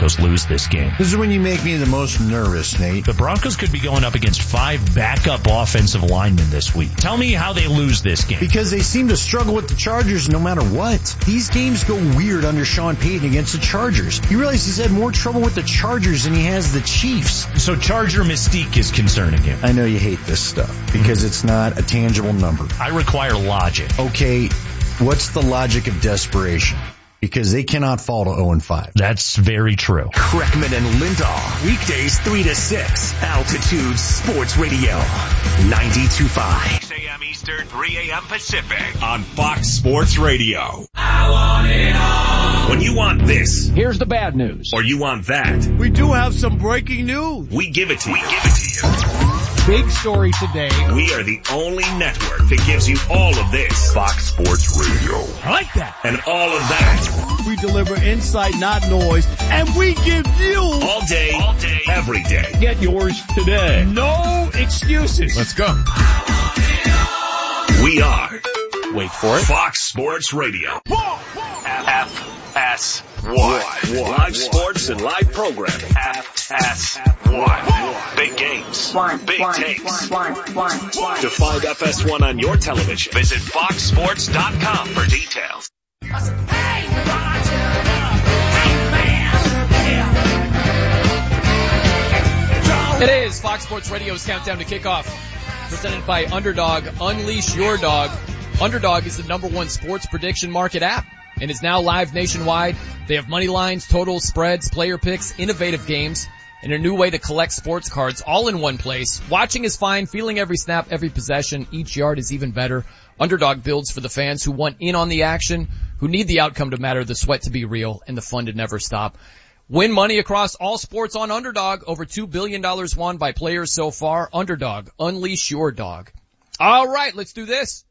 Broncos lose this game. This is when you make me the most nervous, Nate. The Broncos could be going up against 5 backup offensive linemen this week. Tell me how they lose this game. Because they seem to struggle with the Chargers no matter what. These games go weird under Sean Payton against the Chargers. You realize he's had more trouble with the Chargers than he has the Chiefs. So Charger mystique is concerning him. I know you hate this stuff because it's not a tangible number. I require logic. Okay, what's the logic of desperation? Because they cannot fall to 0-5. That's very true. Kreckman and Lindahl, weekdays 3 to 6, Altitude Sports Radio, 92.5. 6 a.m. Eastern, 3 a.m. Pacific, on Fox Sports Radio. I want it all. When you want this, here's the bad news. Or you want that, we do have some breaking news. We give it to you. Big story today. We are the only network that gives you all of this. Fox Sports Radio. I like that. And all of that. We deliver insight, not noise, and we give you all day, every day. Get yours today. No excuses. Let's go. We are, wait for it, Fox Sports Radio. FS1. Live sports and live programming. FS1. Big games. Big takes. To find FS1 on your television, visit foxsports.com for details. It is Fox Sports Radio's Countdown to Kickoff, presented by Underdog. Unleash your dog. Underdog is the #1 sports prediction market app and is now live nationwide. They have money lines, totals, spreads, player picks, innovative games, and a new way to collect sports cards all in one place. Watching is fine. Feeling every snap, every possession, each yard is even better. Underdog builds for the fans who want in on the action, who need the outcome to matter, the sweat to be real, and the fun to never stop. Win money across all sports on Underdog. Over $2 billion won by players so far. Underdog. Unleash your dog. All right, let's do this.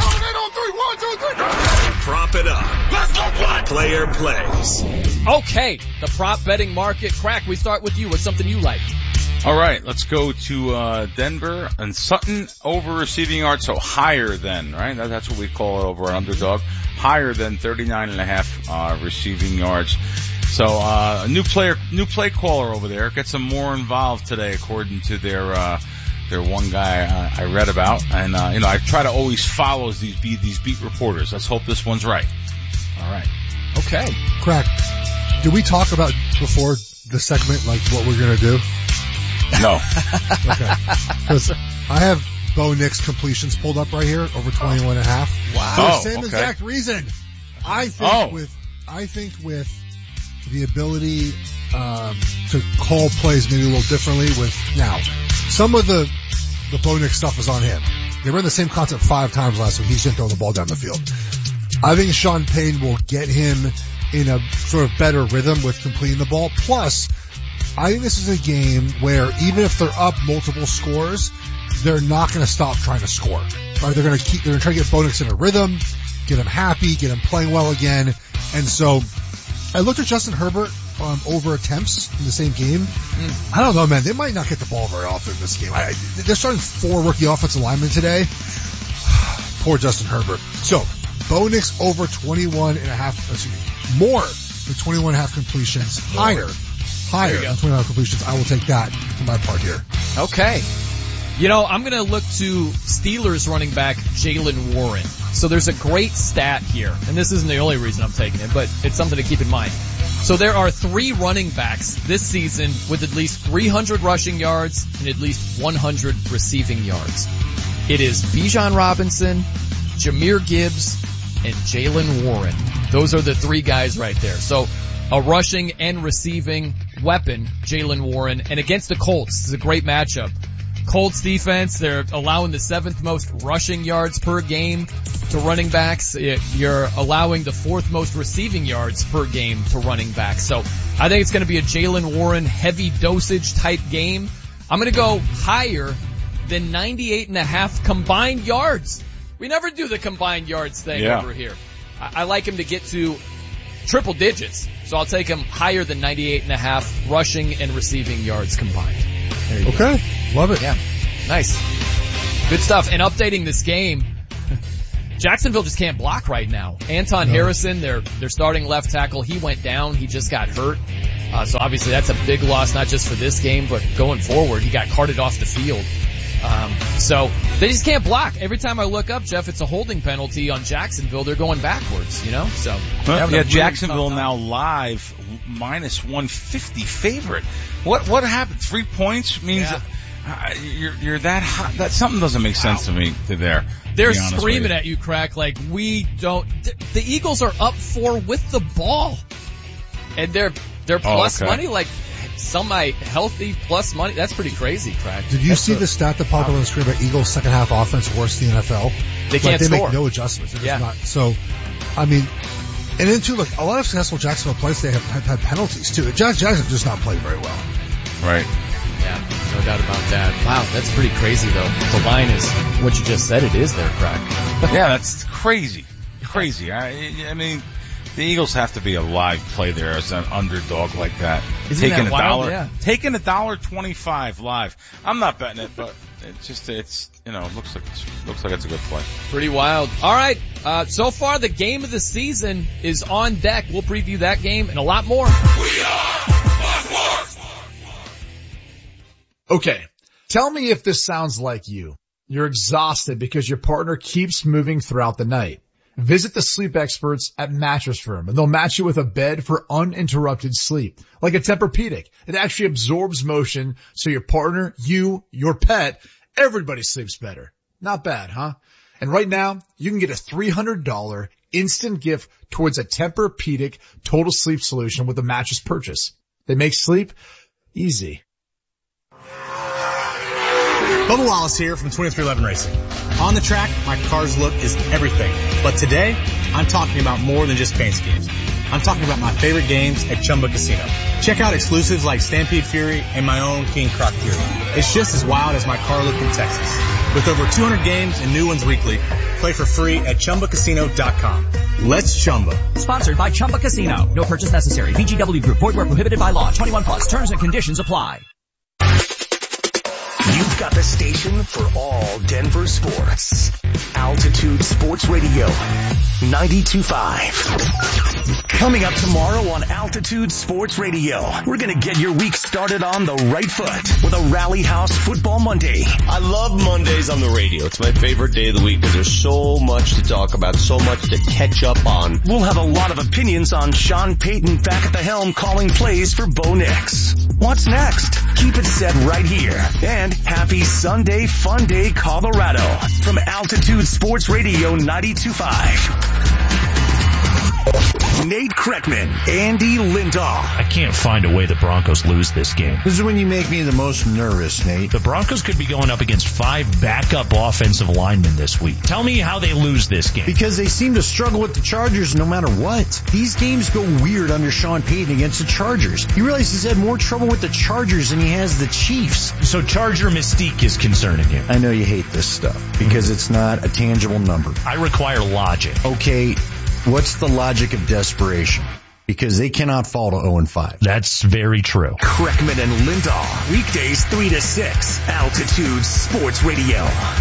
Prop it up. Let's go play. Player plays. Okay, the prop betting market. Crack, we start with you. What's something you like? All right, let's go to Denver and Sutton over receiving yards, so higher than, right? That's what we call it over at Underdog. Higher than 39.5 receiving yards. So a new play caller over there. Get some more involved today, according to their one guy I read about. And I try to always follow these beat reporters. Let's hope this one's right. All right. Okay. Crack. Did we talk about before the segment like what we're gonna do? No. Okay. Because I have Bo Nix completions pulled up right here over 21.5. Wow. For the same exact reason. I think with the ability to call plays maybe a little differently with now. Some of the Bo Nix stuff is on him. They ran the same concept 5 times last week. He didn't throw the ball down the field. I think Sean Payton will get him in a sort of better rhythm with completing the ball. Plus, I think this is a game where even if they're up multiple scores, they're not going to stop trying to score. Right? They're going to try to get Bo Nix in a rhythm, get him happy, get him playing well again. And so I looked at Justin Herbert over attempts in the same game. I don't know, man. They might not get the ball very often in this game. They're starting 4 rookie offensive linemen today. Poor Justin Herbert. So, Bo Nix over 21.5, more than 21.5 completions. Higher than 21.5 completions. I will take that for my part here. Okay. I'm going to look to Steelers running back Jaylen Warren. So there's a great stat here, and this isn't the only reason I'm taking it, but it's something to keep in mind. So there are 3 running backs this season with at least 300 rushing yards and at least 100 receiving yards. It is Bijan Robinson, Jahmyr Gibbs, and Jaylen Warren. Those are the 3 guys right there. So a rushing and receiving weapon, Jaylen Warren, and against the Colts, this is a great matchup. Colts defense, they're allowing the 7th most rushing yards per game to running backs. You're allowing the 4th most receiving yards per game to running backs. So I think it's going to be a Jaylen Warren heavy dosage type game. I'm going to go higher than 98.5 combined yards. We never do the combined yards thing over here. I like him to get to triple digits. So I'll take him higher than 98.5 rushing and receiving yards combined. Okay. Love it. Yeah. Nice. Good stuff. And updating this game, Jacksonville just can't block right now. Anton Harrison, their starting left tackle, he went down. He just got hurt. So obviously that's a big loss, not just for this game, but going forward. He got carted off the field. So they just can't block. Every time I look up, Jeff, it's a holding penalty on Jacksonville. They're going backwards, you know? So yeah, Jacksonville now live minus 150 favorite. What happened? 3 points means you're that hot. That something doesn't make sense to me there. They're screaming at you, Crack, like we don't. The Eagles are up 4 with the ball, and they're plus money, like semi-healthy plus money. That's pretty crazy, Crack. Did you see the stat that popped up on the screen about Eagles' second half offense worse than the NFL? They can't score. They make no adjustments. They're just not. So, I mean, and then too, look, a lot of successful Jacksonville plays, they have had penalties too. Jackson just not played very well. Right. Yeah, no doubt about that. Wow, that's pretty crazy though. The line is what you just said it is there, Crack. Yeah, that's crazy. Crazy. I mean, the Eagles have to be a live play there as an underdog like that. Taking $1.25 live. I'm not betting it, but it looks like it's a good play. Pretty wild. All right. So far the game of the season is on deck. We'll preview that game and a lot more. We are Fox Sports. Okay. Tell me if this sounds like you. You're exhausted because your partner keeps moving throughout the night. Visit the sleep experts at Mattress Firm, and they'll match you with a bed for uninterrupted sleep, like a Tempur-Pedic. It actually absorbs motion, so your partner, you, your pet, everybody sleeps better. Not bad, huh? And right now, you can get a $300 instant gift towards a Tempur-Pedic total sleep solution with a mattress purchase. They make sleep easy. Bubba Wallace here from 2311 Racing. On the track, my car's look is everything. But today, I'm talking about more than just paint schemes. I'm talking about my favorite games at Chumba Casino. Check out exclusives like Stampede Fury and my own King Croc Fury. It's just as wild as my car look in Texas. With over 200 games and new ones weekly, play for free at ChumbaCasino.com. Let's Chumba. Sponsored by Chumba Casino. No purchase necessary. VGW Group. Void where prohibited by law. 21 plus. Terms and conditions apply. You've got the station for all Denver sports. Altitude Sports Radio, 92.5. Coming up tomorrow on Altitude Sports Radio, we're going to get your week started on the right foot with a Rally House Football Monday. I love Mondays on the radio. It's my favorite day of the week because there's so much to talk about, so much to catch up on. We'll have a lot of opinions on Sean Payton back at the helm calling plays for Bo Nix. What's next? Keep it set right here. And happy Sunday Fun Day, Colorado. From Altitude Sports Radio 92.5. Nate Kreckman, Andy Lindahl. I can't find a way the Broncos lose this game. This is when you make me the most nervous, Nate. The Broncos could be going up against 5 backup offensive linemen this week. Tell me how they lose this game. Because they seem to struggle with the Chargers no matter what. These games go weird under Sean Payton against the Chargers. You realize he's had more trouble with the Chargers than he has the Chiefs. So Charger mystique is concerning you. I know you hate this stuff because it's not a tangible number. I require logic. Okay. What's the logic of desperation? Because they cannot fall to 0-5. That's very true. Kreckman and Lindahl. Weekdays 3 to 6. Altitude Sports Radio.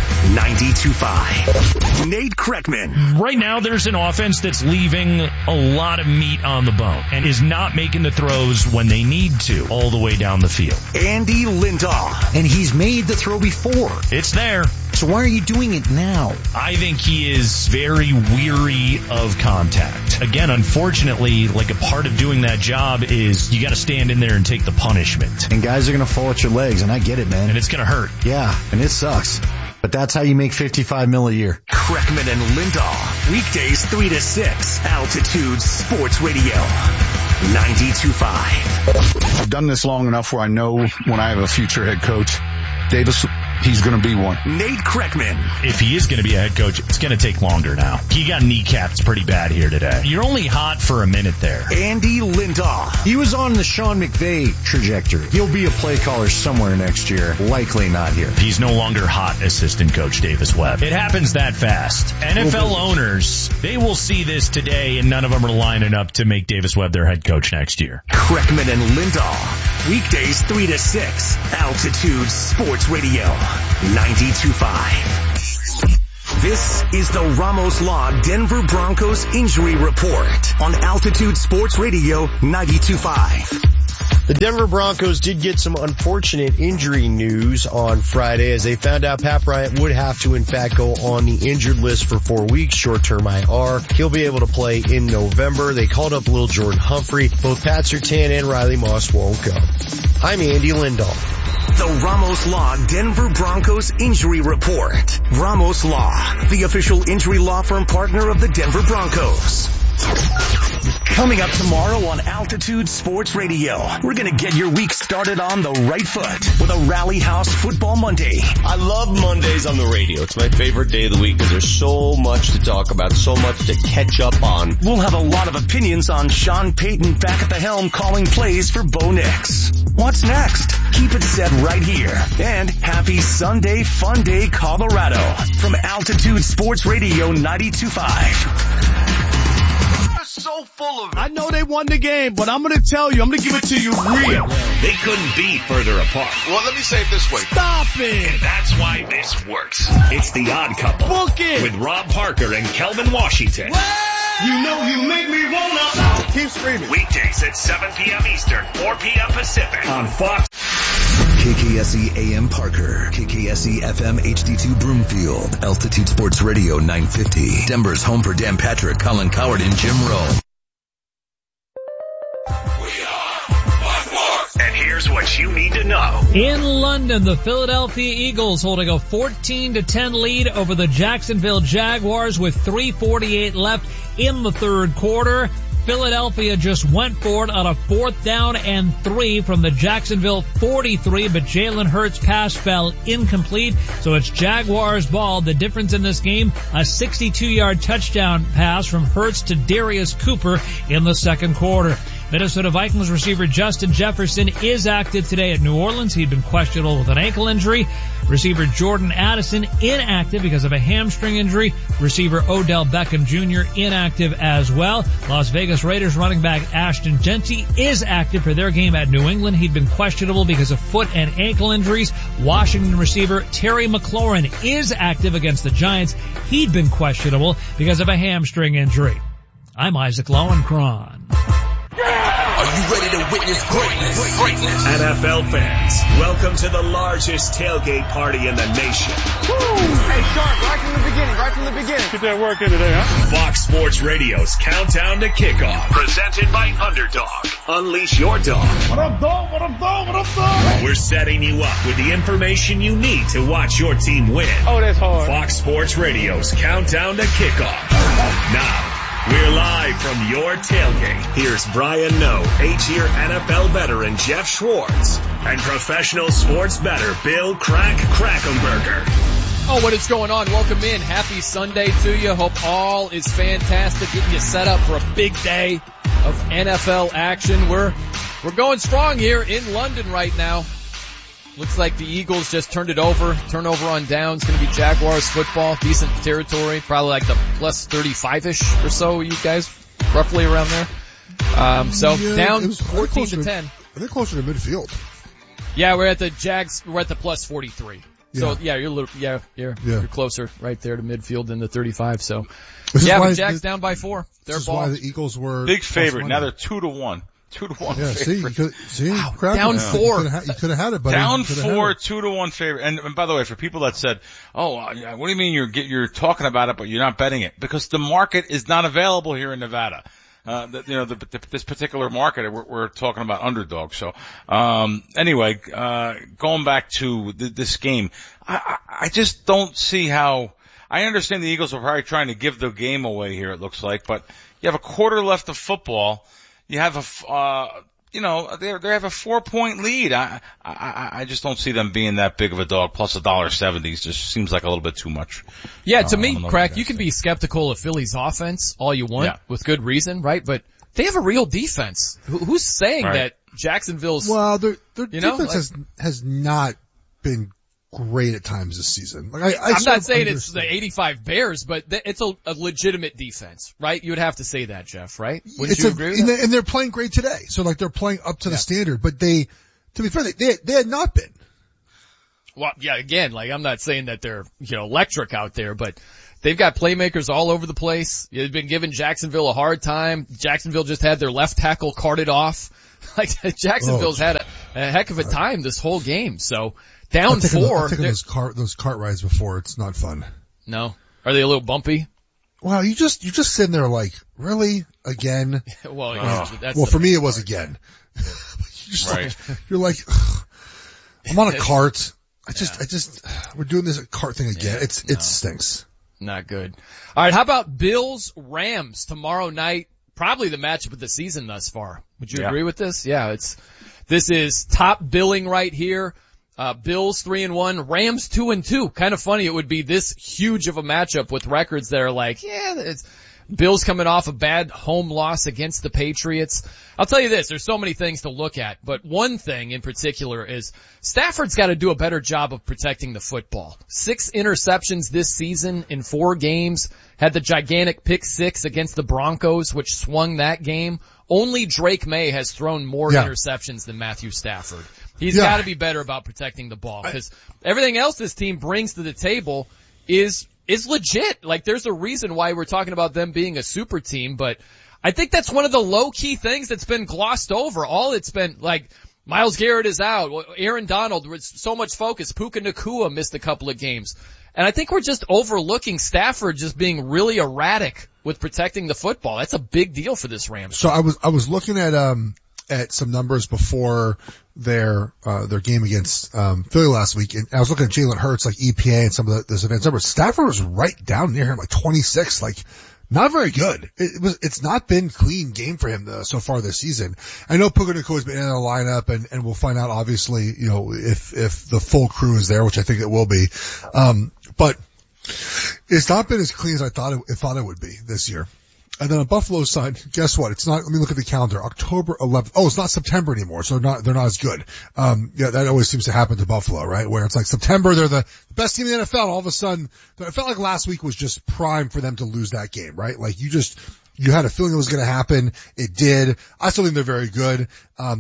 92.5. Nate Kreckman. Right now there's an offense that's leaving a lot of meat on the bone and is not making the throws when they need to all the way down the field. Andy Lindahl. And he's made the throw before. It's there. So why are you doing it now? I think he is very weary of contact. Again, unfortunately, like a part of doing that job is you got to stand in there and take the punishment. And guys are going to fall at your legs, and I get it, man. And it's going to hurt. Yeah, and it sucks. But that's how you make $55 million a year. Kreckman and Lindahl. Weekdays 3 to 6. Altitude Sports Radio. 92.5. I've done this long enough where I know when I have a future head coach, Davis, he's going to be one. Nate Kreckman. If he is going to be a head coach, it's going to take longer now. He got kneecapped pretty bad here today. You're only hot for a minute there. Andy Lindahl. He was on the Sean McVay trajectory. He'll be a play caller somewhere next year. Likely not here. He's no longer hot assistant coach Davis Webb. It happens that fast. NFL owners, they will see this today, and none of them are lining up to make Davis Webb their head coach next year. Kreckman and Lindahl. Weekdays 3 to 6. Altitude Sports Radio. 92.5. This is the Ramos Law Denver Broncos Injury Report on Altitude Sports Radio 92.5. The Denver Broncos did get some unfortunate injury news on Friday as they found out Pat Bryant would have to in fact go on the injured list for 4 weeks, short-term IR. He'll be able to play in November. They called up Lil Jordan Humphrey. Both Pat Surtain and Riley Moss won't go. I'm Andy Lindahl. The Ramos Law Denver Broncos Injury Report. Ramos Law, the official injury law firm partner of the Denver Broncos. Coming up tomorrow on Altitude Sports Radio, we're going to get your week started on the right foot with a Rally House Football Monday. I love Mondays on the radio. It's my favorite day of the week because there's so much to talk about, so much to catch up on. We'll have a lot of opinions on Sean Payton back at the helm calling plays for Bo Nix. What's next? Keep it set right here. And happy Sunday Fun Day, Colorado from Altitude Sports Radio 92.5. So full of it. I know they won the game, but I'm going to tell you, I'm going to give it to you real. They couldn't be further apart. Well, let me say it this way. Stop it. And that's why this works. It's The Odd Couple. Book it. With Rob Parker and Kelvin Washington. You know you make me wanna. Keep screaming. Weekdays at 7 p.m. Eastern, 4 p.m. Pacific on Fox. KKSE AM Parker, KKSE FM HD2 Broomfield, Altitude Sports Radio 950, Denver's home for Dan Patrick, Colin Coward, and Jim Rowe. And here's what you need to know. In London, the Philadelphia Eagles holding a 14-10 lead over the Jacksonville Jaguars with 3:48 left in the third quarter. Philadelphia just went for it on a 4th down and 3 from the Jacksonville 43, but Jalen Hurts' pass fell incomplete, so it's Jaguars ball. The difference in this game, a 62-yard touchdown pass from Hurts to Darius Cooper in the second quarter. Minnesota Vikings receiver Justin Jefferson is active today at New Orleans. He'd been questionable with an ankle injury. Receiver Jordan Addison inactive because of a hamstring injury. Receiver Odell Beckham Jr. inactive as well. Las Vegas Raiders running back Ashton Jeanty is active for their game at New England. He'd been questionable because of foot and ankle injuries. Washington receiver Terry McLaurin is active against the Giants. He'd been questionable because of a hamstring injury. I'm Isaac Lowenkron. Are you ready to witness greatness? NFL fans, welcome to the largest tailgate party in the nation. Woo! Hey, Sharp, right from the beginning. Get that work in today, huh? Fox Sports Radio's Countdown to Kickoff, presented by Underdog. Unleash your dog. What up, dog? What up, dog? What up, dog? We're setting you up with the information you need to watch your team win. Oh, that's hard. Fox Sports Radio's Countdown to Kickoff. Now, we're live from your tailgate. Here's Brian Noe, 8-year NFL veteran Jeff Schwartz, and professional sports bettor Bill Krackomberger. Oh, what is going on? Welcome in. Happy Sunday to you. Hope all is fantastic. Getting you set up for a big day of NFL action. We're going strong here in London right now. Looks like the Eagles just turned it over. Turnover on downs. Going to be Jaguars football. Decent territory. Probably like the plus 35-ish or so, you guys. Roughly around there. Down 14-10. I think closer to midfield. Yeah, we're at the Jags. We're at the plus 43. So yeah, you're a little, you're closer right there to midfield than the 35. So the Jags down by 4. This is why the Eagles were big favorite. Now they're 2-1. 2-1 yeah, favorite. Wow, down 4. You could have had it, buddy. Down 4, 2-1 favorite. And by the way, for people that said, "Oh, what do you mean you're talking about it, but you're not betting it?" Because the market is not available here in Nevada. This particular market, we're talking about underdog. So, anyway, going back to this game, I just don't see how. I understand the Eagles are probably trying to give the game away here. It looks like, but you have a quarter left of football. You have they have a 4-point lead. I just don't see them being that big of a dog. Plus $1.70 just seems like a little bit too much. Yeah, to me, Crack, you can be skeptical of Philly's offense all you want with good reason, right? But they have a real defense. Who's saying that Jacksonville's? Well, their defense has not been great at times this season. I'm not saying it's the 85 Bears, but it's a legitimate defense, right? You would have to say that, Jeff, right? Wouldn't you agree with that? And they're playing great today. So they're playing up to the standard, but to be fair, they had not been. Well, yeah, again, I'm not saying that they're, electric out there, but they've got playmakers all over the place. They've been giving Jacksonville a hard time. Jacksonville just had their left tackle carted off Like Jacksonville's had a heck of a time this whole game. So down 4. I've taken those cart rides before. It's not fun. No. Are they a little bumpy? Well, you just sitting there like, really? Again? Well, for me it was again. You're like, I'm on a cart. We're doing this cart thing again. It stinks. Not good. All right. How about Bills Rams tomorrow night? Probably the matchup of the season thus far. Would you agree with this? Yeah, this is top billing right here. Bills 3-1, Rams 2-2. Kind of funny it would be this huge of a matchup with records that are like, it's Bills coming off a bad home loss against the Patriots. I'll tell you this, there's so many things to look at, but one thing in particular is Stafford's got to do a better job of protecting the football. 6 interceptions this season in 4 games, had the gigantic pick 6 against the Broncos, which swung that game. Only Drake May has thrown more interceptions than Matthew Stafford. He's got to be better about protecting the ball because everything else this team brings to the table is legit. Like there's a reason why we're talking about them being a super team, but I think that's one of the low key things that's been glossed over. All it's been like Myles Garrett is out. Aaron Donald was so much focus. Puka Nacua missed a couple of games. And I think we're just overlooking Stafford just being really erratic with protecting the football. That's a big deal for this Rams. So I was looking at some numbers before their game against Philly last week, and I was looking at Jalen Hurts, like EPA and some of those advanced numbers. Stafford was right down near him, like 26, like not very good. It's not been clean game for him so far this season. I know Puka Nacua has been in the lineup, and we'll find out obviously, if the full crew is there, which I think it will be. But it's not been as clean as I thought it would be this year. And then on Buffalo's side, guess what? It's not, let me look at the calendar. October 11th. Oh, it's not September anymore, so they're not as good. That always seems to happen to Buffalo, right? Where it's like September, they're the best team in the NFL. All of a sudden, it felt like last week was just prime for them to lose that game, right? Like you had a feeling it was going to happen. It did. I still think they're very good.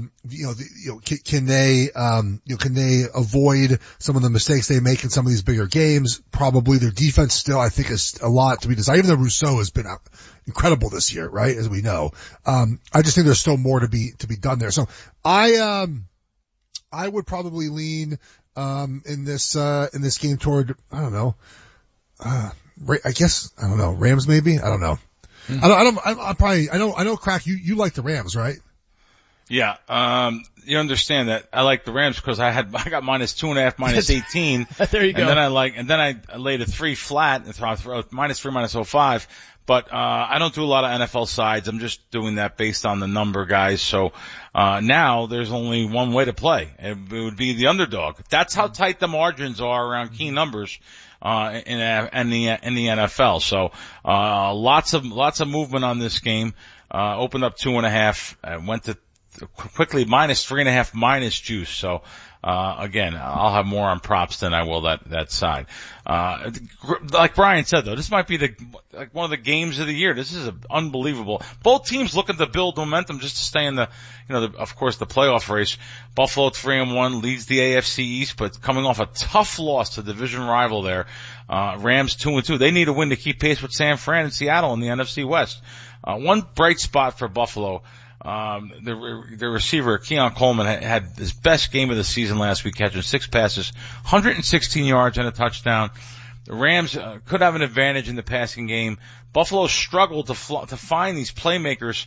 Can they avoid some of the mistakes they make in some of these bigger games? Probably. Their defense still, I think, is a lot to be desired. Even though Rousseau has been incredible this year, right? As we know. I just think there's still more to be done there. So I would probably lean, in this game toward, I don't know, Rams maybe? I don't know. I know, Crack, you like the Rams, right? Yeah, you understand that I like the Rams because I got -2.5, -18. There you go. And then I laid a 3 flat, -3, -0.5. But, I don't do a lot of NFL sides. I'm just doing that based on the number, guys. So, now there's only one way to play. It would be the underdog. That's how tight the margins are around key numbers. In the NFL. So, lots of movement on this game. Opened up 2.5, went to quickly -3.5 minus juice. So, again, I'll have more on props than I will that side. Like Brian said though, this might be one of the games of the year. This is unbelievable. Both teams looking to build momentum just to stay in of course the playoff race. Buffalo 3-1 leads the AFC East, but coming off a tough loss to division rival there. Rams 2-2. They need a win to keep pace with San Fran and Seattle in the NFC West. One bright spot for Buffalo. The receiver, Keon Coleman, had his best game of the season last week, catching 6 passes, 116 yards and a touchdown. The Rams could have an advantage in the passing game. Buffalo struggled to find these playmakers.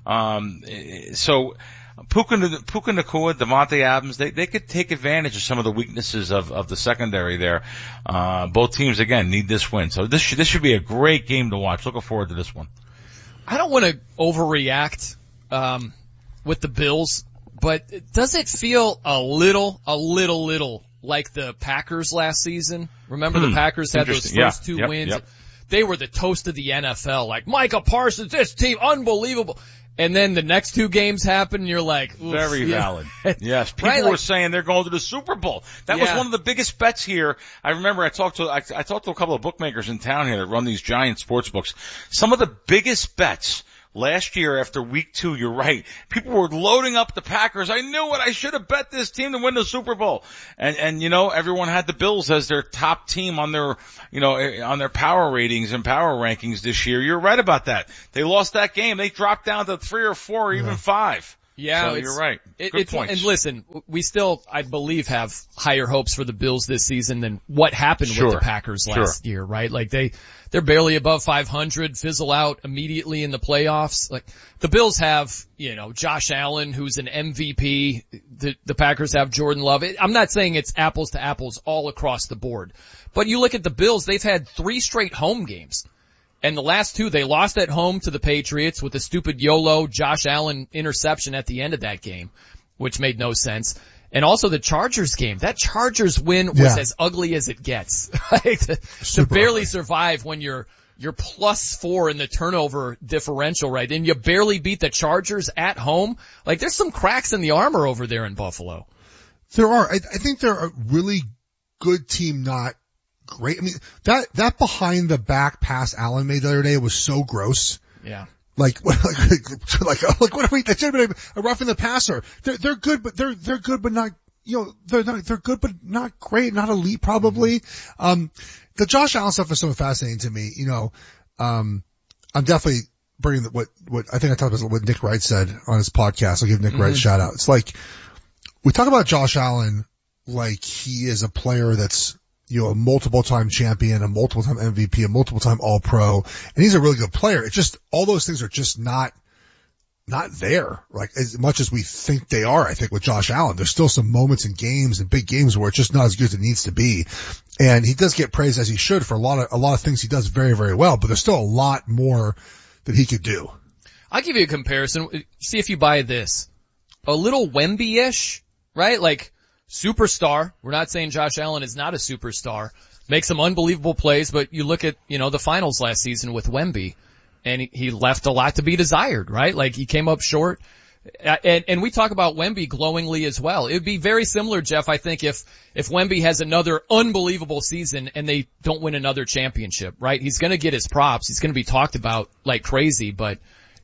So Puka Nacua, Devontae Adams, they could take advantage of some of the weaknesses of the secondary there. Both teams again need this win. So this should be a great game to watch. Looking forward to this one. I don't want to overreact with the Bills, but does it feel a little like the Packers last season? Remember the Packers had those first 2 wins? Yep. They were the toast of the NFL, like Micah Parsons, this team, unbelievable. And then the next 2 games happen and you're like, very valid. Yes. People were saying they're going to the Super Bowl. That was one of the biggest bets here. I remember I talked to a couple of bookmakers in town here that run these giant sports books. Some of the biggest bets last year after week 2, you're right. People were loading up the Packers. I knew it. I should have bet this team to win the Super Bowl. And everyone had the Bills as their top team on their, on their power ratings and power rankings this year. You're right about that. They lost that game. They dropped down to 3 or 4 or even 5. Yeah, so you're right. Good points. And listen, we still, I believe, have higher hopes for the Bills this season than what happened with the Packers last year, right? Like they're barely above 500, fizzle out immediately in the playoffs. Like the Bills have, Josh Allen, who's an MVP. The Packers have Jordan Love. I'm not saying it's apples to apples all across the board, but you look at the Bills, they've had 3 straight home games. And the last 2, they lost at home to the Patriots with a stupid YOLO Josh Allen interception at the end of that game, which made no sense. And also the Chargers game. That Chargers win was as ugly as it gets. to barely survive when you're +4 in the turnover differential, right? And you barely beat the Chargers at home. Like there's some cracks in the armor over there in Buffalo. There are. I think they're a really good team, not great. I mean, that behind the back pass Allen made the other day was so gross. Yeah. Like what are we, that should have been a roughing the passer. They're good, but they're good, but not, they're good, but not great, not elite probably. The Josh Allen stuff is so fascinating to me. I'm definitely bringing what I think I talked about what Nick Wright said on his podcast. I'll give Nick Wright a shout out. It's like, we talk about Josh Allen like he is a player that's, a multiple-time champion, a multiple-time MVP, a multiple-time All-Pro, and he's a really good player. It's just, all those things are just not there, like, as much as we think they are, I think, with Josh Allen. There's still some moments in games and big games where it's just not as good as it needs to be. And he does get praised as he should for a lot of things he does very, very well, but there's still a lot more that he could do. I'll give you a comparison. See if you buy this. A little Wemby-ish, right? Like, superstar. We're not saying Josh Allen is not a superstar. Makes some unbelievable plays, but you look at, the finals last season with Wemby, and he left a lot to be desired, right? Like he came up short. And we talk about Wemby glowingly as well. It would be very similar, Jeff, I think, if Wemby has another unbelievable season and they don't win another championship, right? He's gonna get his props. He's gonna be talked about like crazy, but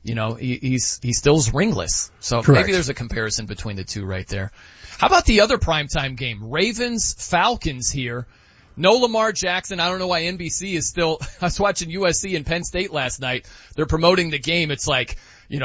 he still's ringless. So Correct. Maybe there's a comparison between the two right there. How about the other primetime game? Ravens-Falcons here. No Lamar Jackson. I don't know why NBC is still, I was watching USC and Penn State last night. They're promoting the game. It's like,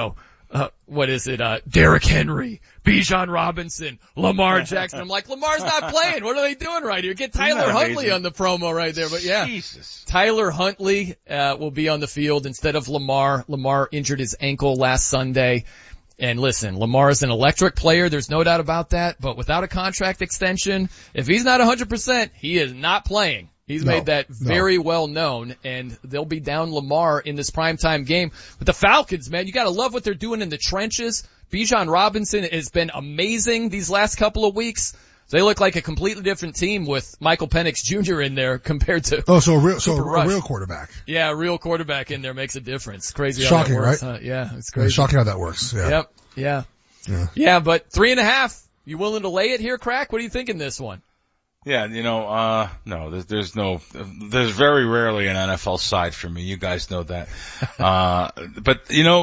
what is it? Derrick Henry, Bijan Robinson, Lamar Jackson. I'm like, Lamar's not playing. What are they doing right here? Get Tyler Huntley on the promo right there. But yeah, Jesus. Tyler Huntley, will be on the field instead of Lamar. Lamar injured his ankle last Sunday. And listen, Lamar is an electric player. There's no doubt about that. But without a contract extension, if he's not 100%, he is not playing. He's made that very well known, and they'll be down Lamar in this primetime game. But the Falcons, man, you gotta love what they're doing in the trenches. Bijan Robinson has been amazing these last couple of weeks. They look like a completely different team with Michael Penix Jr. in there compared to a real quarterback. Yeah, a real quarterback in there makes a difference. Crazy how shocking, that works, right? Huh? Yeah, it's crazy. Shocking how that works. Yeah. Yep. Yeah. Yeah, but 3.5. You willing to lay it here, Crack? What do you think in this one? Yeah, no, there's very rarely an NFL side for me. You guys know that. But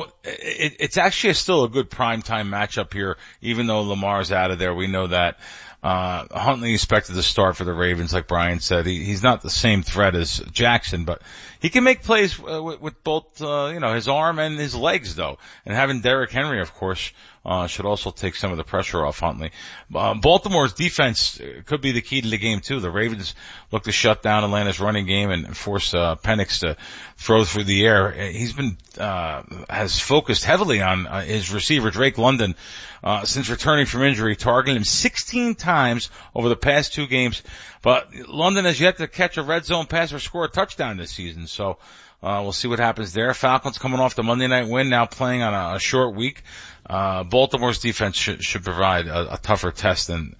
it's actually still a good primetime matchup here, even though Lamar's out of there. We know that. Huntley expected to start for the Ravens, like Brian said. He's not the same threat as Jackson, but he can make plays with both, his arm and his legs, though. And having Derrick Henry, of course, should also take some of the pressure off Huntley. Baltimore's defense could be the key to the game, too. The Ravens look to shut down Atlanta's running game and force Penix to throw through the air. He's been has focused heavily on his receiver, Drake London, since returning from injury, targeting him 16 times over the past 2 games. But London has yet to catch a red zone pass or score a touchdown this season. So we'll see what happens there. Falcons coming off the Monday night win, now playing on a short week. Baltimore's defense should provide a tougher test in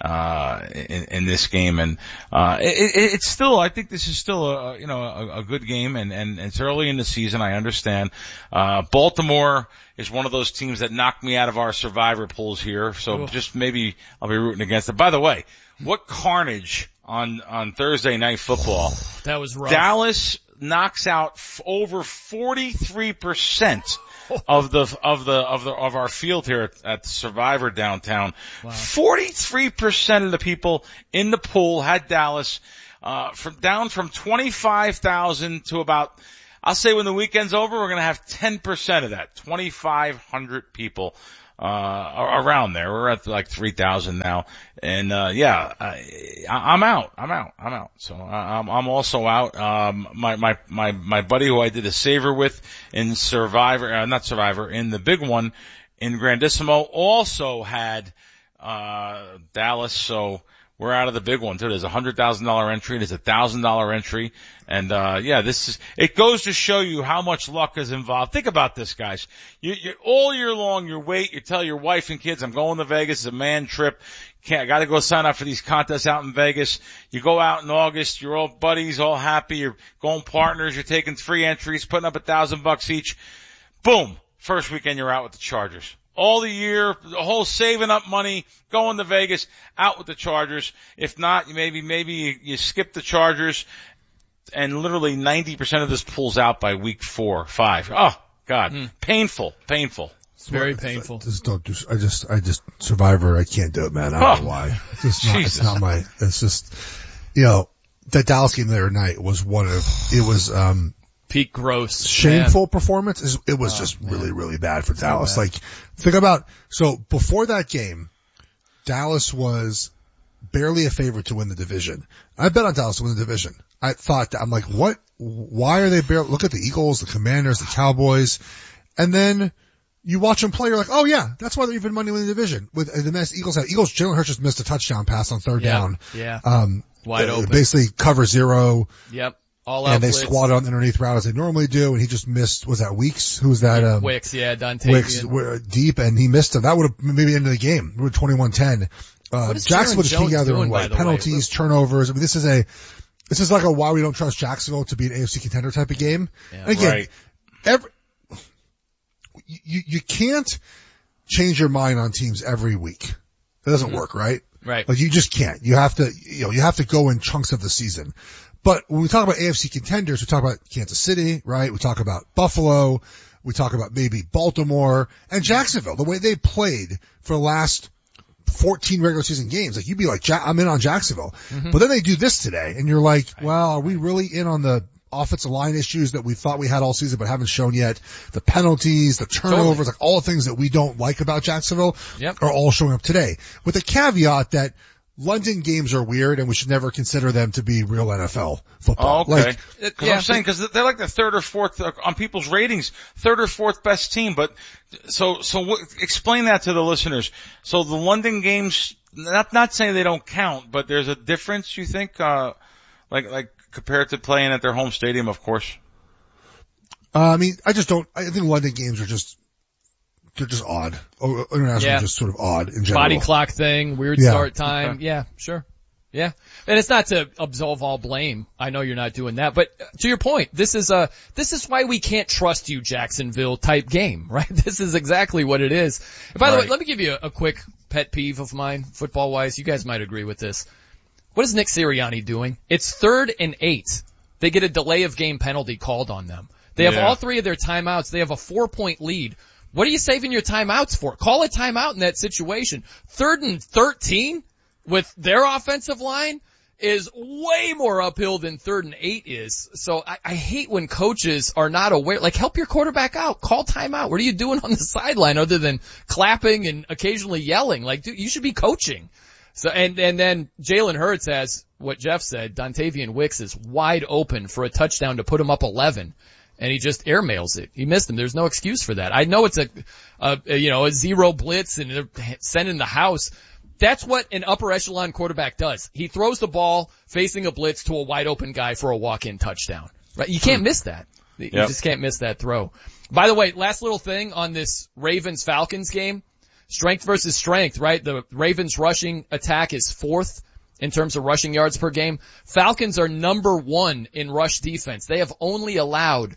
this game. And it's still, I think this is still a good game, and it's early in the season. I understand. Baltimore is one of those teams that knocked me out of our survivor pools here. So just maybe I'll be rooting against it. By the way, what carnage on Thursday Night Football. That was rough. Dallas knocks out over 43% of our field here at Survivor downtown. Wow. 43% of the people in the pool had Dallas down from 25,000 to about, I'll say when the weekend's over, we're going to have 10% of that, 2,500 people around there. We're at like 3,000 now. And, I'm out. So I'm also out. My buddy who I did a saver with in in the big one in Grandissimo also had, Dallas. So we're out of the big one too. There's a $100,000 entry. There's a $1,000 entry. And, it goes to show you how much luck is involved. Think about this, guys. You all year long, you tell your wife and kids, I'm going to Vegas. It's a man trip. I gotta go sign up for these contests out in Vegas. You go out in August, you're all buddies, all happy, you're going partners, you're taking 3 entries, putting up $1,000 each. Boom. First weekend you're out with the Chargers. All the year, the whole saving up money, going to Vegas, out with the Chargers. If not, maybe you skip the Chargers, and literally 90% of this pulls out by week 4, 5. Oh, God. Painful. It's very painful. I just Survivor. I can't do it, man. I don't know why. It's not my. It's just, that Dallas game the other night was peak gross, shameful performance. It was just really, really bad for Dallas. Like, think about, so before that game, Dallas was barely a favorite to win the division. I bet on Dallas to win the division. I'm like, what? Why are they barely? Look at the Eagles, the Commanders, the Cowboys, and then you watch them play, you're like, oh yeah, that's why they're even money winning the division. With the Eagles, Jalen Hurts just missed a touchdown pass on third down. Yeah. Wide open. Basically cover 0. Yep. All out. And they blitz. squatted on the underneath route as they normally do, and he just missed, was that Weeks? Who's that? Wicks, Dontavian. Wicks, deep, and he missed him. That would have maybe ended the game. We were 21-10. Jacksonville just came out there with penalties, turnovers. I mean, this is like a why we don't trust Jacksonville to be an AFC contender type of game. Yeah, and again, you can't change your mind on teams every week. That doesn't work, right? Right. Like, you just can't. You have to go in chunks of the season. But when we talk about AFC contenders, we talk about Kansas City, right? We talk about Buffalo. We talk about maybe Baltimore and Jacksonville, the way they played for the last 14 regular season games. Like, you'd be like, I'm in on Jacksonville. Mm-hmm. But then they do this today, and you're like, well, are we really in on the offensive line issues that we thought we had all season but haven't shown yet? The penalties, the turnovers, like all the things that we don't like about Jacksonville are all showing up today. With the caveat that London games are weird and we should never consider them to be real NFL football. Oh, okay. I'm saying, because they're like the 3rd or 4th on people's ratings, 3rd or 4th best team. But so explain that to the listeners. So the London games, not saying they don't count, but there's a difference, you think, like compared to playing at their home stadium, of course. I think London games are they're just odd. International just sort of odd in general. Body clock thing, weird start time. Okay. Yeah, sure. Yeah. And it's not to absolve all blame. I know you're not doing that. But to your point, this is why we can't trust you, Jacksonville type game, right? This is exactly what it is. And by the way, let me give you a quick pet peeve of mine, football wise. You guys might agree with this. What is Nick Sirianni doing? It's 3rd and 8. They get a delay of game penalty called on them. They have all 3 of their timeouts. They have a 4-point lead. What are you saving your timeouts for? Call a timeout in that situation. 3rd and 13 with their offensive line is way more uphill than 3rd and 8 is. So I hate when coaches are not aware. Like, help your quarterback out. Call timeout. What are you doing on the sideline other than clapping and occasionally yelling? Like, dude, you should be coaching. So, and then Jalen Hurts has what Jeff said. Dontavian Wicks is wide open for a touchdown to put him up 11. And he just airmails it. He missed him. There's no excuse for that. I know it's a 0 blitz and they're sending the house. That's what an upper echelon quarterback does. He throws the ball facing a blitz to a wide open guy for a walk-in touchdown. Right? You can't miss that. You just can't miss that throw. By the way, last little thing on this Ravens-Falcons game. Strength versus strength, right? The Ravens rushing attack is 4th in terms of rushing yards per game. Falcons are number 1 in rush defense. They have only allowed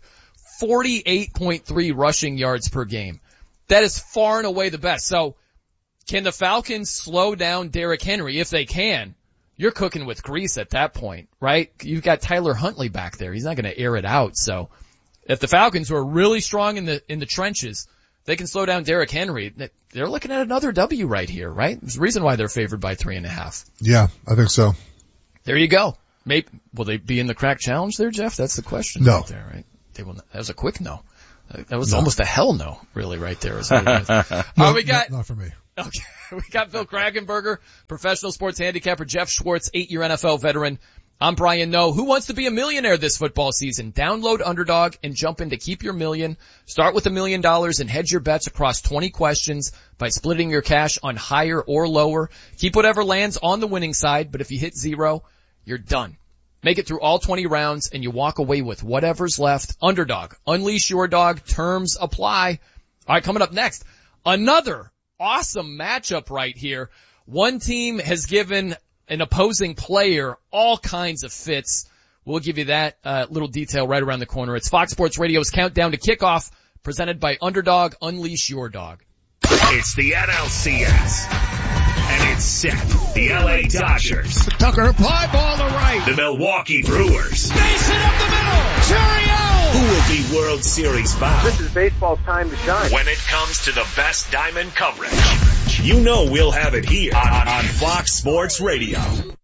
48.3 rushing yards per game. That is far and away the best. So can the Falcons slow down Derrick Henry? If they can, you're cooking with grease at that point, right? You've got Tyler Huntley back there. He's not going to air it out. So if the Falcons are really strong in the trenches, they can slow down Derrick Henry. They're looking at another W right here, right? There's a reason why they're favored by 3.5. Yeah, I think so. There you go. Maybe will they be in the crack challenge there, Jeff? That's the question. No. Right there, right? They will not. That was a quick no. That was almost a hell no, really, right there. Is what it is. We got not for me. Okay, we got Bill Kragenberger, professional sports handicapper, Jeff Schwartz, 8-year NFL veteran. I'm Brian Noe. Who wants to be a millionaire this football season? Download Underdog and jump in to keep your million. Start with $1 million and hedge your bets across 20 questions by splitting your cash on higher or lower. Keep whatever lands on the winning side, but if you hit 0, you're done. Make it through all 20 rounds and you walk away with whatever's left. Underdog. Unleash your dog. Terms apply. All right, coming up next, another awesome matchup right here. One team has given an opposing player all kinds of fits. We'll give you that little detail right around the corner. It's Fox Sports Radio's Countdown to Kickoff, presented by Underdog. Unleash your dog. It's the NLCS. And it's set. The LA Dodgers. Tucker, fly ball to right. The Milwaukee Brewers. Mason up the middle. Cheerio! Who will be World Series bound? This is baseball's time to shine. When it comes to the best diamond coverage, you know we'll have it here on Fox Sports Radio.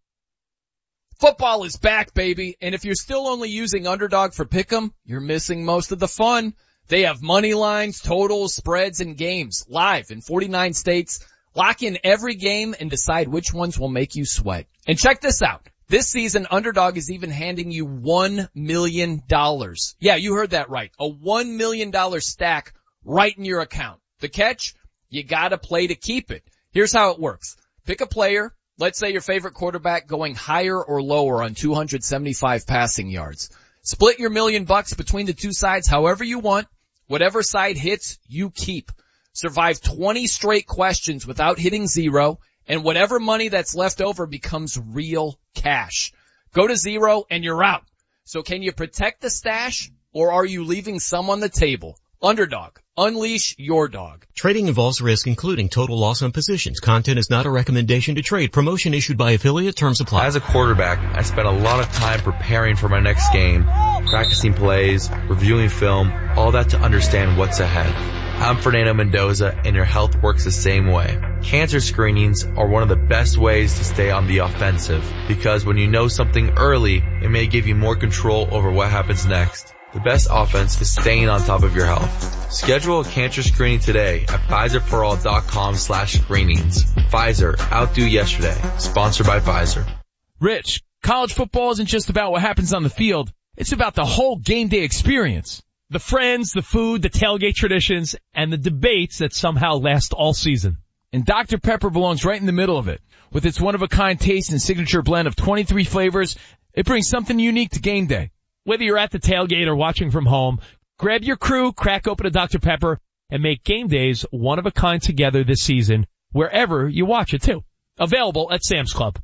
Football is back, baby. And if you're still only using Underdog for pick'em, you're missing most of the fun. They have money lines, totals, spreads, and games live in 49 states. Lock in every game and decide which ones will make you sweat. And check this out. This season, Underdog is even handing you $1 million. Yeah, you heard that right. A $1 million stack right in your account. The catch? You gotta play to keep it. Here's how it works. Pick a player. Let's say your favorite quarterback going higher or lower on 275 passing yards. Split your $1 million between the two sides however you want. Whatever side hits, you keep. Survive 20 straight questions without hitting 0, and whatever money that's left over becomes real cash. Go to 0 and you're out. So can you protect the stash, or are you leaving some on the table? Underdog. Unleash your dog. Trading involves risk, including total loss on positions. Content is not a recommendation to trade. Promotion issued by affiliate. Terms apply. As a quarterback, I spent a lot of time preparing for my next game, practicing plays, reviewing film, all that to understand what's ahead. I'm Fernando Mendoza, and your health works the same way. Cancer screenings are one of the best ways to stay on the offensive, because when you know something early, it may give you more control over what happens next. The best offense is staying on top of your health. Schedule a cancer screening today at Pfizerforall.com/screenings. Pfizer, outdo yesterday. Sponsored by Pfizer. Rich, college football isn't just about what happens on the field. It's about the whole game day experience. The friends, the food, the tailgate traditions, and the debates that somehow last all season. And Dr. Pepper belongs right in the middle of it. With its one-of-a-kind taste and signature blend of 23 flavors, it brings something unique to game day. Whether you're at the tailgate or watching from home, grab your crew, crack open a Dr. Pepper, and make game days one-of-a-kind together this season, wherever you watch it too. Available at Sam's Club.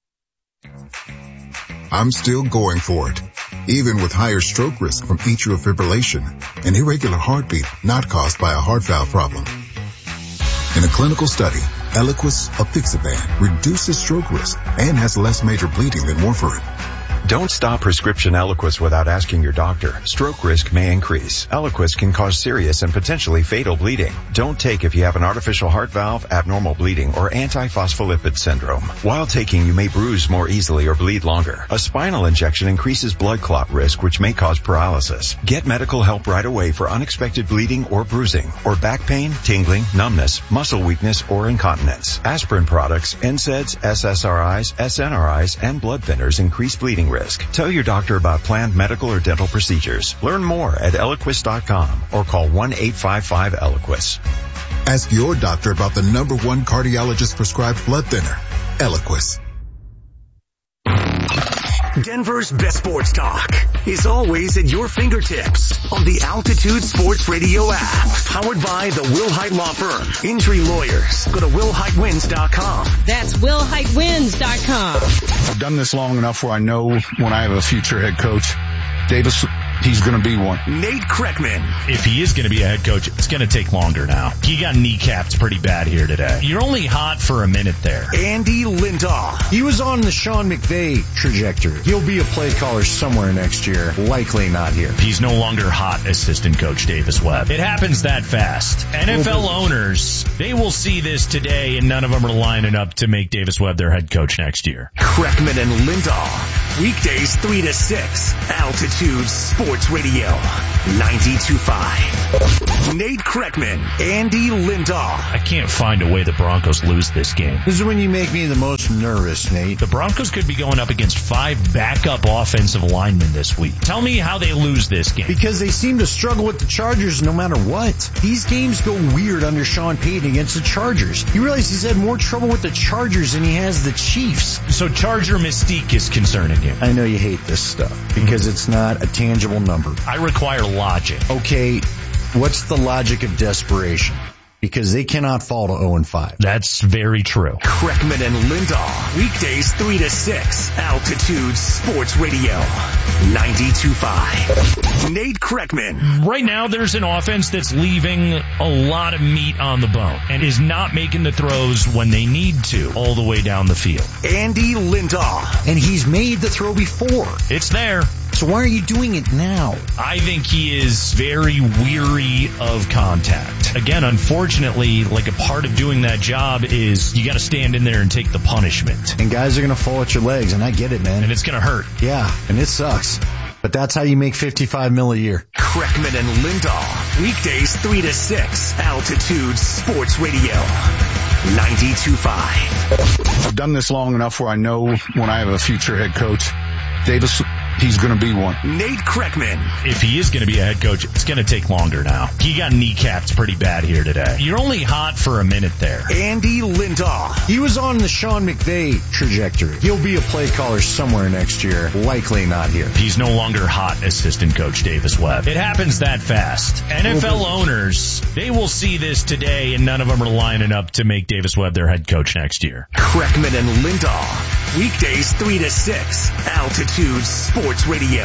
I'm still going for it, even with higher stroke risk from atrial fibrillation, an irregular heartbeat not caused by a heart valve problem. In a clinical study, Eliquis apixaban reduces stroke risk and has less major bleeding than warfarin. Don't stop prescription Eliquis without asking your doctor. Stroke risk may increase. Eliquis can cause serious and potentially fatal bleeding. Don't take if you have an artificial heart valve, abnormal bleeding, or antiphospholipid syndrome. While taking, you may bruise more easily or bleed longer. A spinal injection increases blood clot risk, which may cause paralysis. Get medical help right away for unexpected bleeding or bruising, or back pain, tingling, numbness, muscle weakness, or incontinence. Aspirin products, NSAIDs, SSRIs, SNRIs, and blood thinners increase bleeding risk. Tell your doctor about planned medical or dental procedures. Learn more at Eliquis.com or call 1-855-ELIQUIS. Ask your doctor about the #1 cardiologist prescribed blood thinner, Eliquis. Denver's best sports talk is always at your fingertips on the Altitude Sports Radio app. Powered by the Wilhite Law Firm. Injury lawyers. Go to WillHiteWins.com. That's WillHiteWins.com. I've done this long enough where I know when I have a future head coach, Davis, he's going to be one. Nate Kreckman. If he is going to be a head coach, it's going to take longer now. He got kneecapped pretty bad here today. You're only hot for a minute there. Andy Lindahl. He was on the Sean McVay trajectory. He'll be a play caller somewhere next year, likely not here. He's no longer hot assistant coach Davis Webb. It happens that fast. NFL owners, they will see this today, and none of them are lining up to make Davis Webb their head coach next year. Kreckman and Lindahl. Weekdays 3 to 6. Altitude Sports Radio. 92.5. Nate Kreckman, Andy Lindahl. I can't find a way the Broncos lose this game. This is when you make me the most nervous, Nate. The Broncos could be going up against 5 backup offensive linemen this week. Tell me how they lose this game. Because they seem to struggle with the Chargers no matter what. These games go weird under Sean Payton against the Chargers. You realize he's had more trouble with the Chargers than he has the Chiefs. So Charger mystique is concerning you. I know you hate this stuff because it's not a tangible number. I require logic. Okay, what's the logic of desperation? Because they cannot fall to 0-5. That's very true. Kreckman and Lindahl. Weekdays 3 to 6. Altitude Sports Radio. 92.5. Nate Kreckman. Right now, there's an offense that's leaving a lot of meat on the bone and is not making the throws when they need to all the way down the field. Andy Lindahl. And he's made the throw before. It's there. So why are you doing it now? I think he is very weary of contact. Again, unfortunately, like a part of doing that job is you got to stand in there and take the punishment. And guys are going to fall at your legs, and I get it, man. And it's going to hurt. Yeah, and it sucks. But that's how you make $55 million a year. Kreckman and Lindahl. Weekdays 3 to 6. Altitude Sports Radio. 92.5. I've done this long enough where I know when I have a future head coach, Davis, he's going to be one. Nate Kreckman. If he is going to be a head coach, it's going to take longer now. He got kneecapped pretty bad here today. You're only hot for a minute there. Andy Lindahl. He was on the Sean McVay trajectory. He'll be a play caller somewhere next year. Likely not here. He's no longer hot assistant coach Davis Webb. It happens that fast. NFL owners, they will see this today, and none of them are lining up to make Davis Webb their head coach next year. Kreckman and Lindahl. Weekdays 3 to 6. Altitude Sports Radio.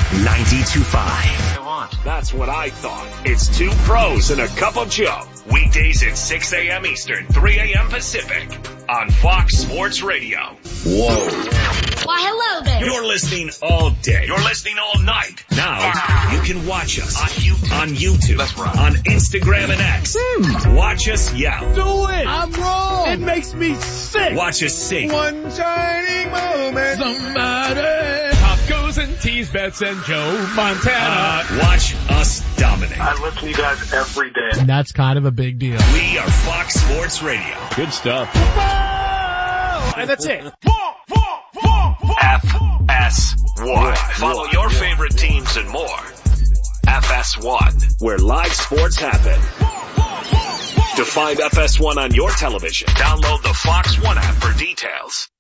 92.5. That's what I thought. It's 2 pros and a cup of Joe. Weekdays at 6 a.m. Eastern, 3 a.m. Pacific on Fox Sports Radio. Whoa. Why, hello there. You're listening all day. You're listening all night. Now, you can watch us on YouTube. That's right. On Instagram and X. Watch us yell. Do it. I'm wrong. It makes me sick. Watch us sing. One shining moment. Somebody. Pop goes and tease bets and Joe Montana. Watch us dominate. I listen to you guys every day. And that's kind of a big deal. We are Fox Sports Radio. Good stuff. And that's it. FS1. Follow your favorite teams and more. FS1, where live sports happen. To find FS1 on your television, download the Fox One app for details.